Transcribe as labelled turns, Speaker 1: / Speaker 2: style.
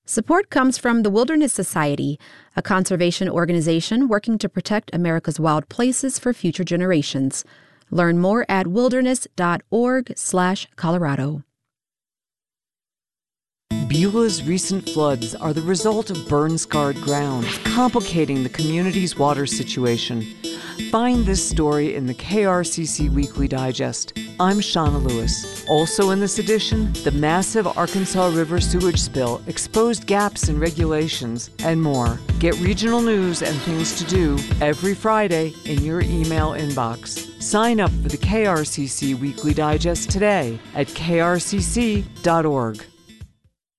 Speaker 1: Support comes from the Wilderness Society, a conservation organization working to protect America's wild places for future generations. Learn more at wilderness.org/Colorado.
Speaker 2: Beulah's recent floods are the result of burn-scarred ground, complicating the community's water situation. Find this story in the KRCC Weekly Digest. I'm Shauna Lewis. Also in this edition, the massive Arkansas River sewage spill exposed gaps in regulations and more. Get regional news and things to do every Friday in your email inbox. Sign up for the KRCC Weekly Digest today at krcc.org.